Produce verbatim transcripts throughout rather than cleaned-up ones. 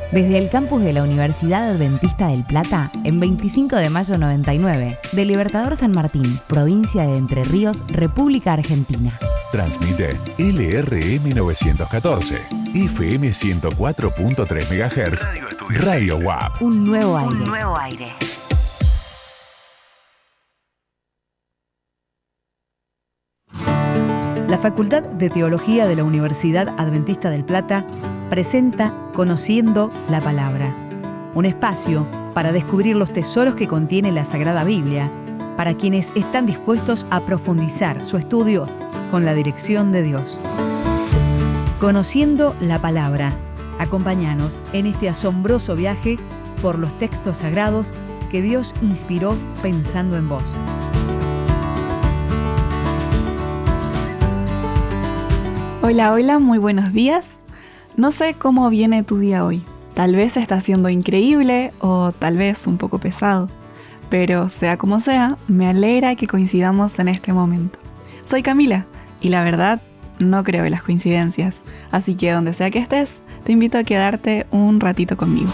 Desde el campus de la Universidad Adventista del Plata, en veinticinco de mayo noventa y nueve, de Libertador San Martín, provincia de Entre Ríos, República Argentina. Transmite L R M novecientos catorce, F M ciento cuatro punto tres megahertz, Radio U A P. Un nuevo aire. Un nuevo aire. La Facultad de Teología de la Universidad Adventista del Plata presenta Conociendo la Palabra, un espacio para descubrir los tesoros que contiene la Sagrada Biblia, para quienes están dispuestos a profundizar su estudio con la dirección de Dios. Conociendo la Palabra, acompáñanos en este asombroso viaje por los textos sagrados que Dios inspiró pensando en vos. Hola, hola, muy buenos días. No sé cómo viene tu día hoy. Tal vez está siendo increíble o tal vez un poco pesado. Pero sea como sea, me alegra que coincidamos en este momento. Soy Camila y la verdad no creo en las coincidencias. Así que donde sea que estés, te invito a quedarte un ratito conmigo.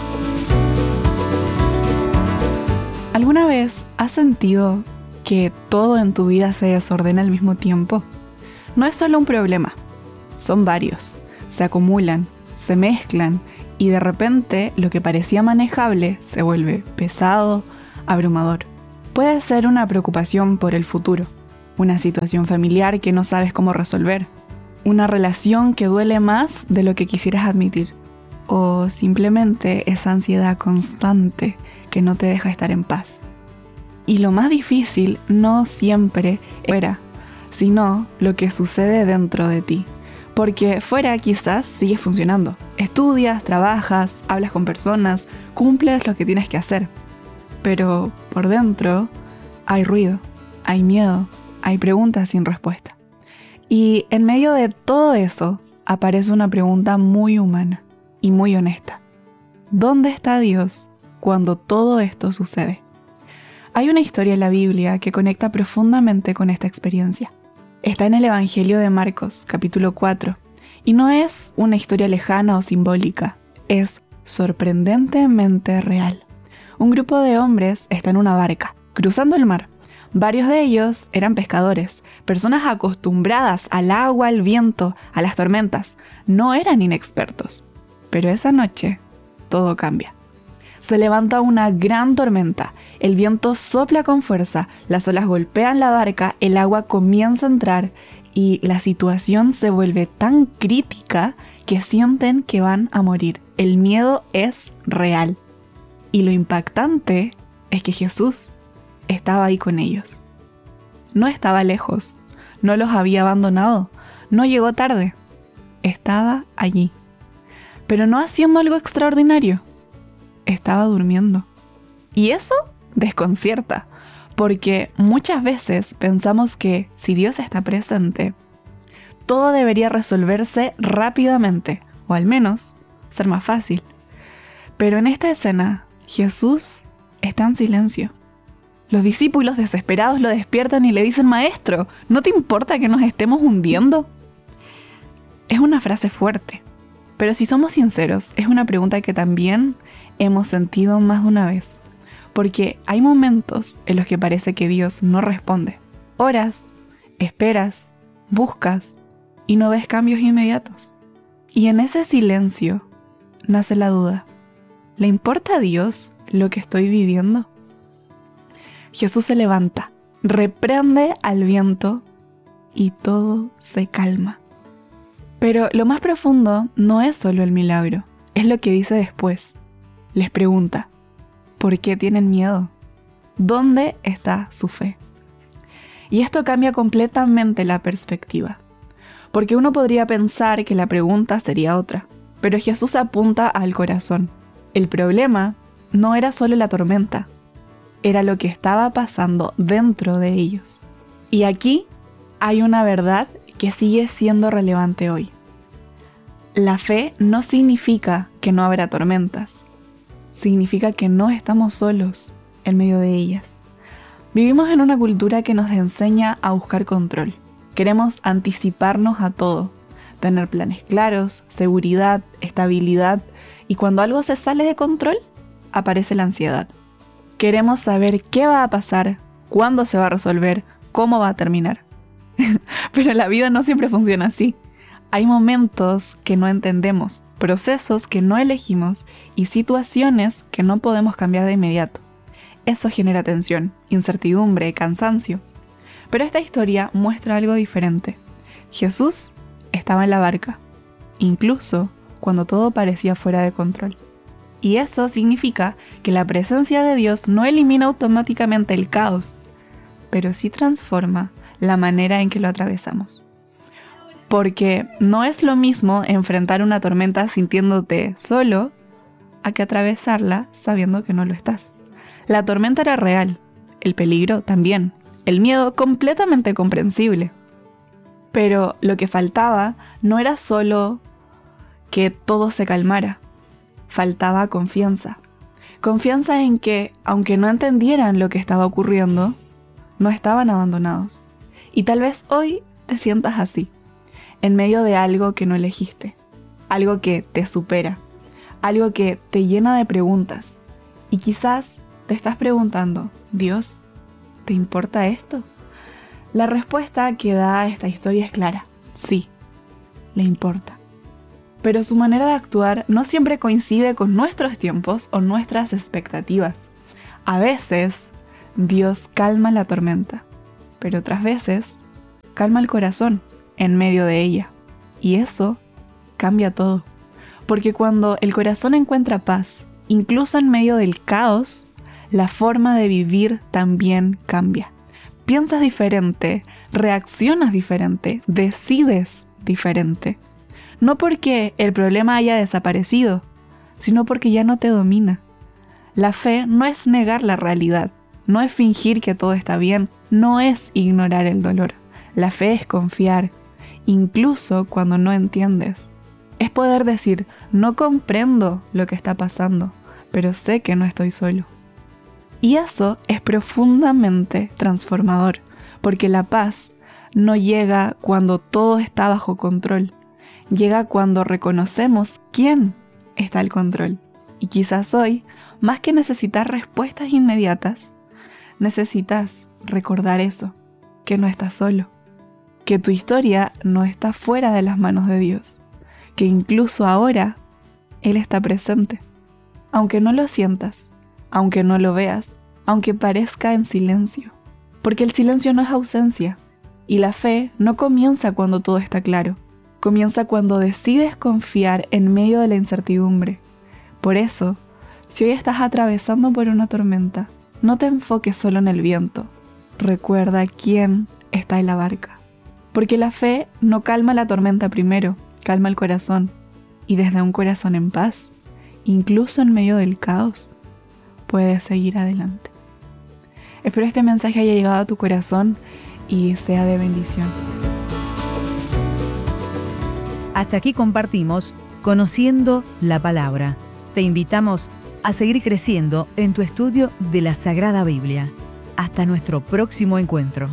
¿Alguna vez has sentido que todo en tu vida se desordena al mismo tiempo? No es solo un problema. Son varios, se acumulan, se mezclan y de repente lo que parecía manejable se vuelve pesado, abrumador. Puede ser una preocupación por el futuro, una situación familiar que no sabes cómo resolver, una relación que duele más de lo que quisieras admitir, o simplemente esa ansiedad constante que no te deja estar en paz. Y lo más difícil no siempre es fuera, sino lo que sucede dentro de ti. Porque fuera quizás sigues funcionando. Estudias, trabajas, hablas con personas, cumples lo que tienes que hacer. Pero por dentro hay ruido, hay miedo, hay preguntas sin respuesta. Y en medio de todo eso aparece una pregunta muy humana y muy honesta. ¿Dónde está Dios cuando todo esto sucede? Hay una historia en la Biblia que conecta profundamente con esta experiencia. Está en el Evangelio de Marcos, capítulo cuatro, y no es una historia lejana o simbólica, es sorprendentemente real. Un grupo de hombres está en una barca, cruzando el mar. Varios de ellos eran pescadores, personas acostumbradas al agua, al viento, a las tormentas. No eran inexpertos. Pero esa noche, todo cambia. Se levanta una gran tormenta, el viento sopla con fuerza, las olas golpean la barca, el agua comienza a entrar y la situación se vuelve tan crítica que sienten que van a morir. El miedo es real. Y lo impactante es que Jesús estaba ahí con ellos. No estaba lejos, no los había abandonado, no llegó tarde, estaba allí. Pero no haciendo algo extraordinario. Estaba durmiendo. Y eso desconcierta, porque muchas veces pensamos que si Dios está presente, todo debería resolverse rápidamente, o al menos ser más fácil. Pero en esta escena, Jesús está en silencio. Los discípulos desesperados lo despiertan y le dicen: «Maestro, ¿no te importa que nos estemos hundiendo?». Es una frase fuerte, pero si somos sinceros, es una pregunta que también hemos sentido más de una vez, porque hay momentos en los que parece que Dios no responde. Oras, esperas, buscas y no ves cambios inmediatos. Y en ese silencio nace la duda. ¿Le importa a Dios lo que estoy viviendo? Jesús se levanta, reprende al viento y todo se calma. Pero lo más profundo no es solo el milagro, es lo que dice después. Les pregunta, ¿por qué tienen miedo? ¿Dónde está su fe? Y esto cambia completamente la perspectiva, porque uno podría pensar que la pregunta sería otra, pero Jesús apunta al corazón. El problema no era solo la tormenta, era lo que estaba pasando dentro de ellos. Y aquí hay una verdad que sigue siendo relevante hoy. La fe no significa que no habrá tormentas. Significa que no estamos solos en medio de ellas. Vivimos en una cultura que nos enseña a buscar control. Queremos anticiparnos a todo, tener planes claros, seguridad, estabilidad Y cuando algo se sale de control, aparece la ansiedad. Queremos saber qué va a pasar, cuándo se va a resolver, cómo va a terminar. Pero la vida no siempre funciona así. Hay momentos que no entendemos, procesos que no elegimos y situaciones que no podemos cambiar de inmediato. Eso genera tensión, incertidumbre, cansancio. Pero esta historia muestra algo diferente. Jesús estaba en la barca, incluso cuando todo parecía fuera de control. Y eso significa que la presencia de Dios no elimina automáticamente el caos, pero sí transforma la manera en que lo atravesamos. Porque no es lo mismo enfrentar una tormenta sintiéndote solo a que atravesarla sabiendo que no lo estás. La tormenta era real, el peligro también, el miedo completamente comprensible. Pero lo que faltaba no era solo que todo se calmara, faltaba confianza. Confianza en que, aunque no entendieran lo que estaba ocurriendo, no estaban abandonados. Y tal vez hoy te sientas así, en medio de algo que no elegiste, algo que te supera, algo que te llena de preguntas. Y quizás te estás preguntando, ¿Dios, te importa esto? La respuesta que da esta historia es clara, sí, le importa. Pero su manera de actuar no siempre coincide con nuestros tiempos o nuestras expectativas. A veces, Dios calma la tormenta, pero otras veces, calma el corazón en medio de ella. Y eso cambia todo. Porque cuando el corazón encuentra paz, incluso en medio del caos, la forma de vivir también cambia. Piensas diferente, reaccionas diferente, decides diferente. No porque el problema haya desaparecido, sino porque ya no te domina. La fe no es negar la realidad, no es fingir que todo está bien, no es ignorar el dolor. La fe es confiar, incluso cuando no entiendes. Es poder decir, no comprendo lo que está pasando, pero sé que no estoy solo. Y eso es profundamente transformador, porque la paz no llega cuando todo está bajo control. Llega cuando reconocemos quién está al control. Y quizás hoy, más que necesitar respuestas inmediatas, necesitas recordar eso, que no estás solo, que tu historia no está fuera de las manos de Dios, que incluso ahora Él está presente. Aunque no lo sientas, aunque no lo veas, aunque parezca en silencio. Porque el silencio no es ausencia, y la fe no comienza cuando todo está claro. Comienza cuando decides confiar en medio de la incertidumbre. Por eso, si hoy estás atravesando por una tormenta, no te enfoques solo en el viento. Recuerda quién está en la barca. Porque la fe no calma la tormenta primero, calma el corazón. Y desde un corazón en paz, incluso en medio del caos, puedes seguir adelante. Espero este mensaje haya llegado a tu corazón y sea de bendición. Hasta aquí compartimos Conociendo la Palabra. Te invitamos a seguir creciendo en tu estudio de la Sagrada Biblia. Hasta nuestro próximo encuentro.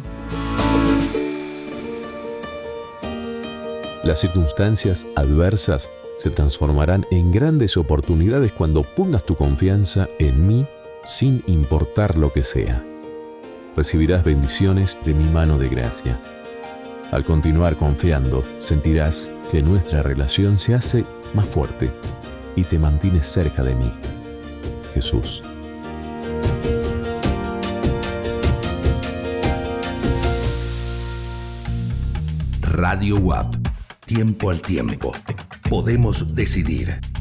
Las circunstancias adversas se transformarán en grandes oportunidades cuando pongas tu confianza en mí sin importar lo que sea. Recibirás bendiciones de mi mano de gracia. Al continuar confiando, sentirás que nuestra relación se hace más fuerte y te mantienes cerca de mí. Jesús. Radio U A P. Tiempo al tiempo. Podemos decidir.